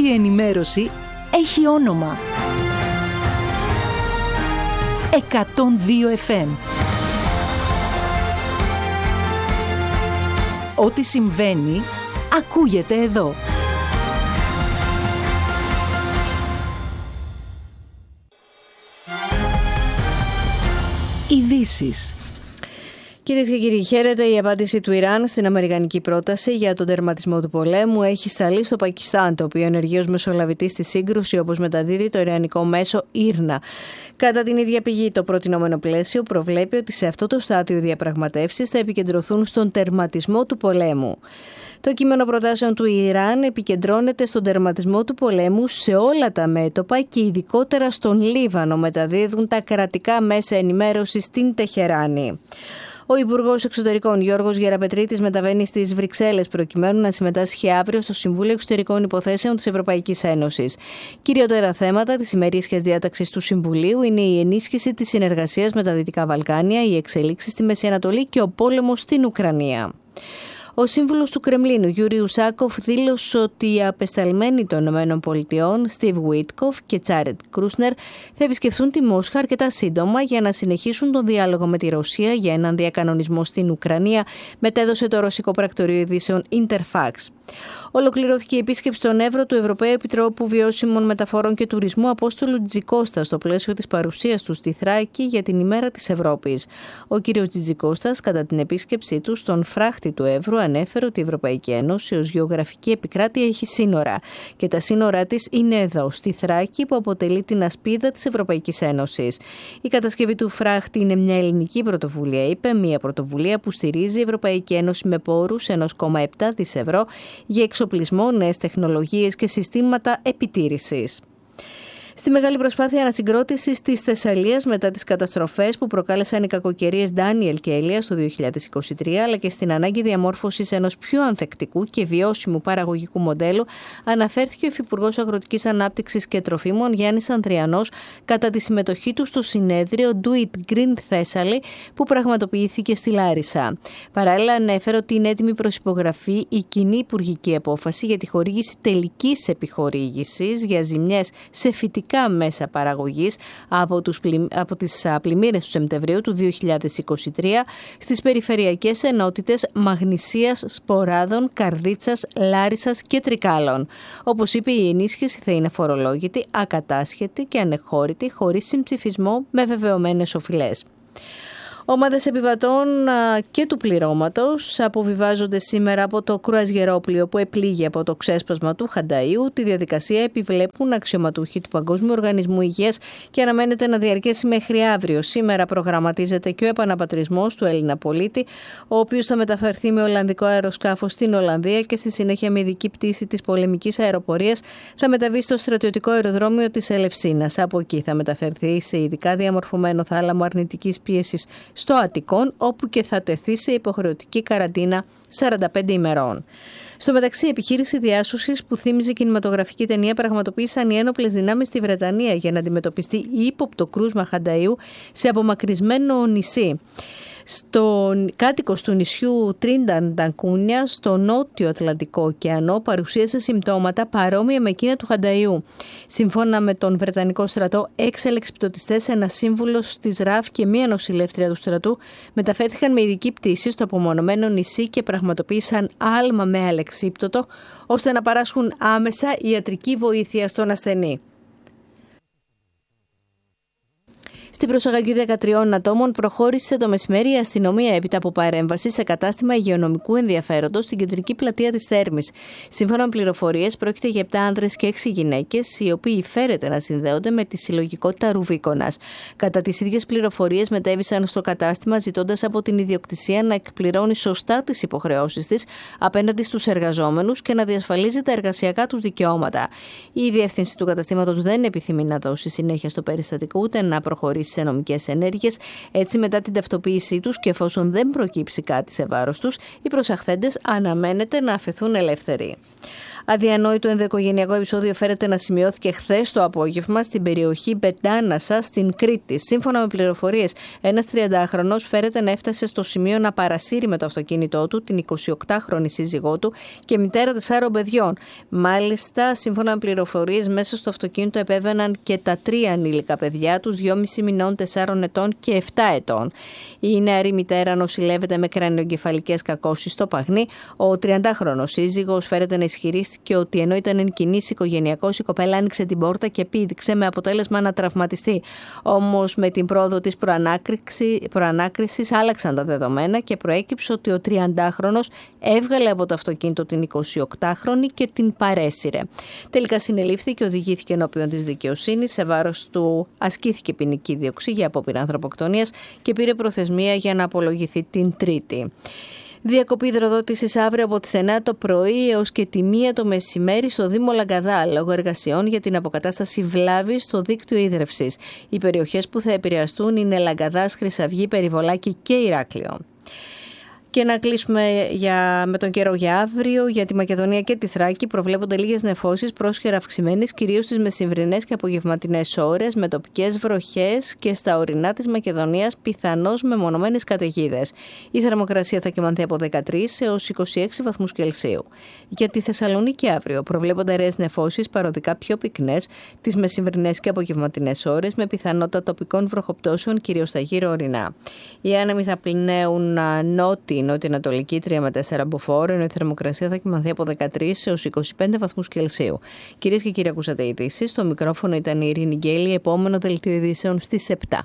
Η ενημέρωση έχει όνομα. 102 FM. Ό,τι συμβαίνει, ακούγεται εδώ. Ειδήσεις. Κυρίες και κύριοι, χαίρετε. Η απάντηση του Ιράν στην αμερικανική πρόταση για τον τερματισμό του πολέμου έχει σταλεί στο Πακιστάν, το οποίο ενεργεί ως μεσολαβητή στη σύγκρουση, όπως μεταδίδει το ιρανικό μέσο IRNA. Κατά την ίδια πηγή, το προτινόμενο πλαίσιο προβλέπει ότι σε αυτό το στάδιο διαπραγματεύσεις θα επικεντρωθούν στον τερματισμό του πολέμου. Το κείμενο προτάσεων του Ιράν επικεντρώνεται στον τερματισμό του πολέμου σε όλα τα μέτωπα και ειδικότερα στον Λίβανο, μεταδίδουν τα κρατικά μέσα ενημέρωσης στην Τεχεράνη. Ο Υπουργός Εξωτερικών Γιώργος Γεραπετρίτης μεταβαίνει στις Βρυξέλλες προκειμένου να συμμετάσχει αύριο στο Συμβούλιο Εξωτερικών Υποθέσεων της Ευρωπαϊκής Ένωσης. Κυριότερα θέματα της ημερήσιας διάταξης του Συμβουλίου είναι η ενίσχυση της συνεργασίας με τα Δυτικά Βαλκάνια, οι εξελίξεις στη Μέση Ανατολή και ο πόλεμος στην Ουκρανία. Ο σύμβουλος του Κρεμλίνου, Γιούρι Ουσάκοφ, δήλωσε ότι οι απεσταλμένοι των ΗΠΑ, Στιβ Βουίτκοφ και Τζάρετ Κρούσνερ, θα επισκεφθούν τη Μόσχα αρκετά σύντομα για να συνεχίσουν τον διάλογο με τη Ρωσία για έναν διακανονισμό στην Ουκρανία, μετέδωσε το ρωσικό πρακτορείο ειδήσεων Interfax. Ολοκληρώθηκε η επίσκεψη στον Εύρο του Ευρωπαίου Επιτρόπου Βιώσιμων Μεταφορών και Τουρισμού Απόστολου Τζιτζικώστα στο πλαίσιο της παρουσίας του στη Θράκη για την ημέρα της Ευρώπης. Ο κ. Τζιτζικώστας, κατά την επίσκεψή του στον φράχτη του Εύρου, ανέφερε ότι η Ευρωπαϊκή Ένωση ως γεωγραφική επικράτεια έχει σύνορα και τα σύνορά της είναι εδώ, στη Θράκη, που αποτελεί την ασπίδα της Ευρωπαϊκής Ένωσης. Η κατασκευή του φράχτη είναι μια ελληνική πρωτοβουλία, είπε, μια πρωτοβουλία που στηρίζει η Ευρωπαϊκή Ένωση με πόρους 1,7 δις ευρώ για εξοπλισμό, νέες τεχνολογίες και συστήματα επιτήρησης. Στη μεγάλη προσπάθεια ανασυγκρότησης της Θεσσαλίας μετά τις καταστροφές που προκάλεσαν οι κακοκαιρίες Ντάνιελ και Ελίας το 2023, αλλά και στην ανάγκη διαμόρφωσης ενός πιο ανθεκτικού και βιώσιμου παραγωγικού μοντέλου, αναφέρθηκε ο Υφυπουργός Αγροτικής Ανάπτυξης και Τροφίμων Γιάννης Ανδριανός κατά τη συμμετοχή του στο συνέδριο Do It Green Thessaly που πραγματοποιήθηκε στη Λάρισα. Παράλληλα, ανέφερε ότι είναι έτοιμη προς υπογραφή η κοινή υπουργική απόφαση για τη χορήγηση τελικής επιχορήγησης για ζημιές σε φυτικά μέσα παραγωγής από τις πλημμύρες του Σεπτεμβρίου του 2023 στις περιφερειακές ενότητες Μαγνησίας, Σποράδων, Καρδίτσας, Λάρισσας και Τρικάλων. Όπως είπε, η ενίσχυση θα είναι φορολόγητη, ακατάσχετη και ανεχώρητη, χωρίς συμψηφισμό, με βεβαιωμένες οφειλές. Ομάδες επιβατών και του πληρώματος αποβιβάζονται σήμερα από το κρουαζιερόπλοιο που επλήγει από το ξέσπασμα του Χανταΐου. Τη διαδικασία επιβλέπουν αξιωματούχοι του Παγκόσμιου Οργανισμού Υγείας και αναμένεται να διαρκέσει μέχρι αύριο. Σήμερα προγραμματίζεται και ο επαναπατρισμός του Έλληνα πολίτη, ο οποίος θα μεταφερθεί με ολλανδικό αεροσκάφος στην Ολλανδία και στη συνέχεια με ειδική πτήση της πολεμικής αεροπορίας θα μεταβεί στο στρατιωτικό αεροδρόμιο της Ελευσίνας. Από εκεί θα μεταφερθεί σε ειδικά διαμορφωμένο θάλαμο αρνητικής πίεσης στο Αττικόν, όπου και θα τεθεί σε υποχρεωτική καραντίνα 45 ημερών. Στο μεταξύ, η επιχείρηση διάσωσης που θύμιζε κινηματογραφική ταινία πραγματοποίησαν οι ένοπλες δυνάμεις στη Βρετανία για να αντιμετωπιστεί ύποπτο κρούσμα Χανταΐου σε απομακρυσμένο νησί. Στον κάτοικος του νησιού Τρινταντακούνια, στο νότιο Ατλαντικό ωκεανό, παρουσίασε συμπτώματα παρόμοια με εκείνα του Χανταΐου. Σύμφωνα με τον Βρετανικό στρατό, 6 αλεξιπτωτιστές, ένα σύμβουλος της ΡΑΦ και μία νοσηλεύτρια του στρατού μεταφέρθηκαν με ειδική πτήση στο απομονωμένο νησί και πραγματοποίησαν άλμα με αλεξίπτωτο, ώστε να παράσχουν άμεσα ιατρική βοήθεια στον ασθενή. Στην προσαγωγή 13 ατόμων προχώρησε το μεσημέρι η αστυνομία έπειτα από παρέμβαση σε κατάστημα υγειονομικού ενδιαφέροντος στην κεντρική πλατεία της Θέρμης. Σύμφωνα με πληροφορίες, πρόκειται για 7 άνδρες και 6 γυναίκες, οι οποίοι φέρεται να συνδέονται με τη συλλογικότητα Ρουβίκονας. Κατά τις ίδιες πληροφορίες, μετέβησαν στο κατάστημα ζητώντας από την ιδιοκτησία να εκπληρώνει σωστά τις υποχρεώσεις της απέναντι στους εργαζόμενους και να διασφαλίζει τα εργασιακά τους δικαιώματα. Η διεύθυνση του καταστήματος δεν επιθυμεί να δώσει συνέχεια στο περιστατικό ούτε να προχωρήσει σε νομικές ενέργειες. Έτσι, μετά την ταυτοποίησή τους και εφόσον δεν προκύψει κάτι σε βάρος τους, οι προσαχθέντες αναμένεται να αφαιθούν ελεύθεροι. Αδιανόητο ενδοοικογενειακό επεισόδιο φέρεται να σημειώθηκε χθες το απόγευμα στην περιοχή Μπεντάνασα στην Κρήτη. Σύμφωνα με πληροφορίες, ένας 30χρονος φέρεται να έφτασε στο σημείο να παρασύρει με το αυτοκίνητό του την 28χρονη σύζυγό του και μητέρα 4 παιδιών. Μάλιστα, σύμφωνα με πληροφορίες, μέσα στο αυτοκίνητο επέβαιναν και τα 3 ανήλικα παιδιά τους, 2,5 μηνών, 4 ετών και 7 ετών. Η νεαρή μητέρα νοσηλεύεται με κρανιογκεφαλικές κακώσεις στο παγνί. Ο 30χρονος σύζυγος φέρεται να ισχυρίστηκε ότι ενώ ήταν εν κινήσει οικογενειακός, η κοπέλα άνοιξε την πόρτα και πήδηξε με αποτέλεσμα να τραυματιστεί. Όμως με την πρόοδο της προανάκρισης άλλαξαν τα δεδομένα και προέκυψε ότι ο 30χρονος έβγαλε από το αυτοκίνητο την 28χρονη και την παρέσυρε. Τελικά συνελήφθη και οδηγήθηκε ενώπιον της δικαιοσύνης. Σε βάρος του ασκήθηκε ποινική δίωξη για απόπειρα ανθρωποκτονίας και πήρε προθεσμία για να απολογηθεί την Τρίτη. Διακοπή υδροδότησης αύριο από τις 9 το πρωί έως και τη 1 το μεσημέρι στο Δήμο Λαγκαδά, λόγω εργασιών για την αποκατάσταση βλάβης στο δίκτυο ίδρευσης. Οι περιοχές που θα επηρεαστούν είναι Λαγκαδάς, Χρυσαυγή, Περιβολάκη και Ηράκλειο. Και να κλείσουμε με τον καιρό για αύριο. Για τη Μακεδονία και τη Θράκη προβλέπονται λίγες νεφώσεις, πρόσχερα αυξημένες, κυρίως στις μεσημβρινές και απογευματινές ώρες, με τοπικές βροχές και στα ορεινά της Μακεδονίας πιθανώς μεμονωμένες καταιγίδες. Η θερμοκρασία θα κυμανθεί από 13 έως 26 βαθμούς Κελσίου. Για τη Θεσσαλονίκη αύριο προβλέπονται αραιές νεφώσεις, παροδικά πιο πυκνές, τις μεσημβρινές και απογευματινές ώρες, με πιθανότητα τοπικών βροχοπτώσεων, κυρίως στα γύρω ορεινά. Οι άνεμοι θα πληνέουν νότιο-ανατολική 3 με 4 μποφόρ, ενώ η θερμοκρασία θα κυμανθεί από 13 έως 25 βαθμούς Κελσίου. Κυρίες και κύριοι, ακούσατε ειδήσεις. Στο μικρόφωνο ήταν η Ειρήνη Γκέλη. Επόμενο δελτίο ειδήσεων στις 7.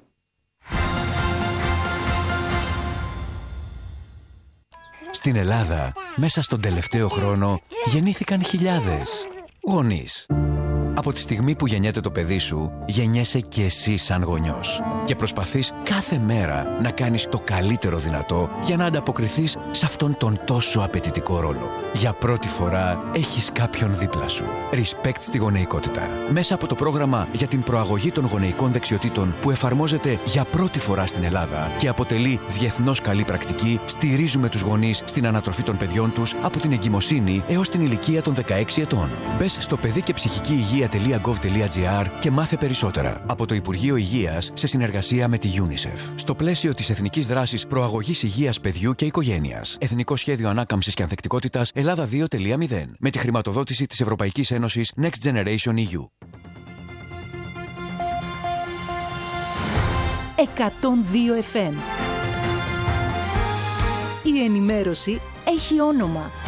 Στην Ελλάδα, μέσα στον τελευταίο χρόνο, γεννήθηκαν χιλιάδες γονείς. Από τη στιγμή που γεννιέται το παιδί σου, γεννιέσαι και εσύ σαν γονιός. Και προσπαθείς κάθε μέρα να κάνεις το καλύτερο δυνατό για να ανταποκριθείς σε αυτόν τον τόσο απαιτητικό ρόλο. Για πρώτη φορά έχεις κάποιον δίπλα σου. Respect στη γονεϊκότητα. Μέσα από το πρόγραμμα για την προαγωγή των γονεϊκών δεξιοτήτων που εφαρμόζεται για πρώτη φορά στην Ελλάδα και αποτελεί διεθνώς καλή πρακτική, στηρίζουμε τους γονείς στην ανατροφή των παιδιών τους από την εγκυμοσύνη έως την ηλικία των 16 ετών. Μπες στο παιδί και ψυχική υγεία.gov.gr και μάθε περισσότερα. Από το Υπουργείο Υγείας σε συνεργασία με τη UNICEF. Στο πλαίσιο της Εθνικής Δράσης Προαγωγής Υγείας Παιδιού και Οικογένειας. Εθνικό Σχέδιο Ανάκαμψης και Ανθεκτικότητας Ελλάδα 2.0. Με τη χρηματοδότηση της Ευρωπαϊκής Ένωσης Next Generation EU. 102 FM. Η ενημέρωση έχει όνομα.